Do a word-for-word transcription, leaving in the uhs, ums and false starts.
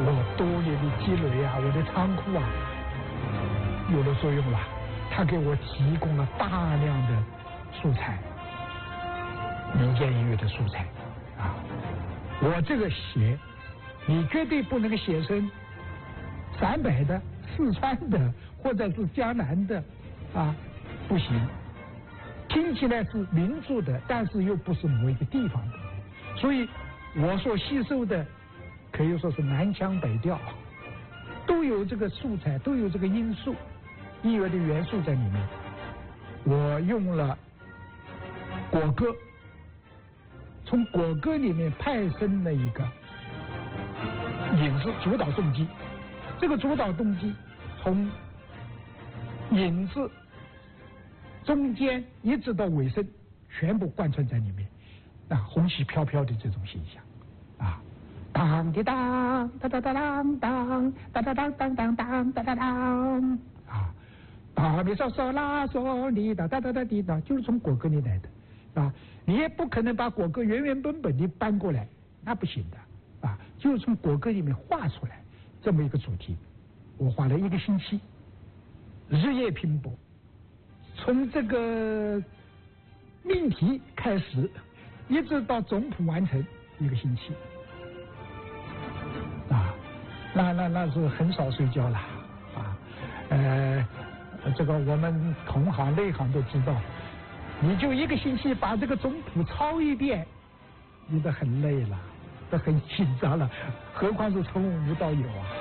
我多年的积累啊，我的仓库啊，有了作用了。它给我提供了大量的素材，民间音乐的素材啊。我这个写，你绝对不能写成陕北的、四川的，或者是江南的啊，不行。听起来是民族的，但是又不是某一个地方的，所以我所吸收的可以说是南腔北调，都有这个素材，都有这个因素，音乐的元素在里面。我用了国歌，从国歌里面派生了一个引子主导动机，这个主导动机从引子中间一直到尾声，全部贯穿在里面，啊，红旗飘飘的这种形象，啊，当滴当，当当当当当，当当当当当当当当当，啊，哆咪嗦嗦啦嗦哩哒哒哒哒滴哒，就是从国歌里来的，啊，你也不可能把国歌原原本本的搬过来，那不行的，啊，就是从国歌里面画出来这么一个主题，我画了一个星期，日夜拼搏。从这个命题开始，一直到总谱完成一个星期，啊，那那那是很少睡觉了，啊，呃，这个我们同行内行都知道，你就一个星期把这个总谱抄一遍，你都很累了，都很紧张了，何况是从无到有啊。